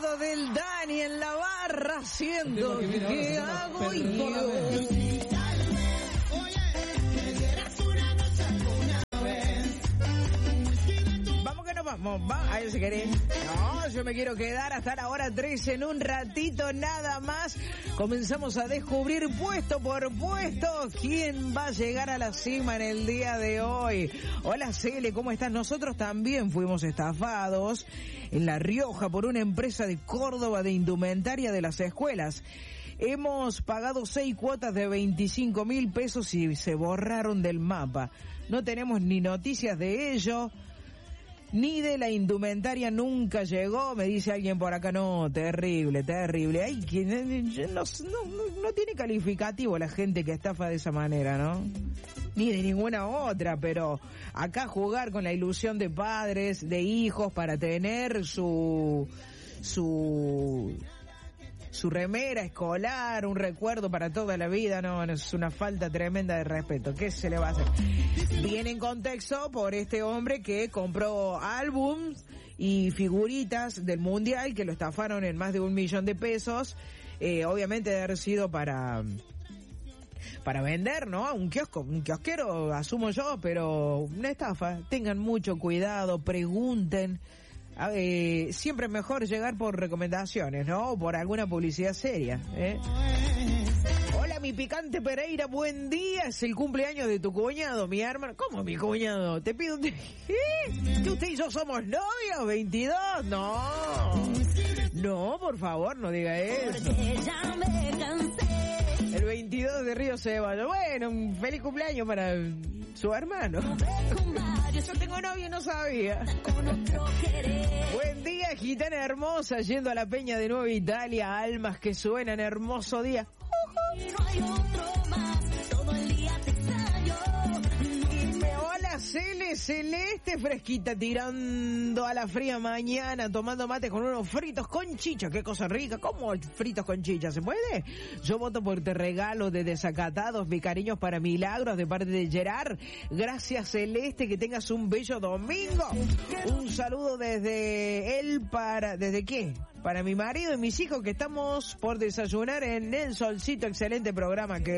sonido del Dani en la barra haciendo ¿qué hago yo? Vamos, va, a ver si querés. No, yo me quiero quedar hasta la hora 13 en un ratito nada más. Comenzamos a descubrir puesto por puesto quién va a llegar a la cima en el día de hoy. Hola Cele, ¿cómo estás? Nosotros también fuimos estafados en La Rioja por una empresa de Córdoba de indumentaria de las escuelas. Hemos pagado 6 cuotas de 25.000 pesos y se borraron del mapa. No tenemos ni noticias de ello, ni de la indumentaria nunca llegó, me dice alguien por acá. No, terrible, terrible. Ay, que no tiene calificativo la gente que estafa de esa manera, ¿no? Ni de ninguna otra, pero acá jugar con la ilusión de padres, de hijos, para tener su remera escolar, un recuerdo para toda la vida, no, es una falta tremenda de respeto. ¿Qué se le va a hacer? Viene en contexto por este hombre que compró álbums y figuritas del Mundial que lo estafaron en más de 1 millón de pesos. Obviamente debe haber sido para vender, ¿no? Un kiosquero, asumo yo, pero una estafa. Tengan mucho cuidado, pregunten. Siempre es mejor llegar por recomendaciones, ¿no? O por alguna publicidad seria, Hola, mi picante Pereira, buen día. Es el cumpleaños de tu cuñado, mi hermano. ¿Cómo mi cuñado? Te pido ¿Que usted y yo somos novios? ¿22? No, por favor, no diga eso. El 22 de Río Ceballos. Bueno, un feliz cumpleaños para su hermano. Yo tengo novio y no sabía. Buen día, gitana hermosa, yendo a la peña de Nueva Italia. Almas que suenan, hermoso día. Hola, Celeste fresquita, tirando a la fría mañana, tomando mate con unos fritos con chicha. Qué cosa rica. ¿Cómo fritos con chicha? ¿Se puede? Yo voto por Te Regalo de Desacatados. Mi cariños para Milagros de parte de Gerard. Gracias, Celeste, que tengas un bello domingo. Un saludo desde ¿desde qué? Para mi marido y mis hijos, que estamos por desayunar en El Solcito. Excelente programa, que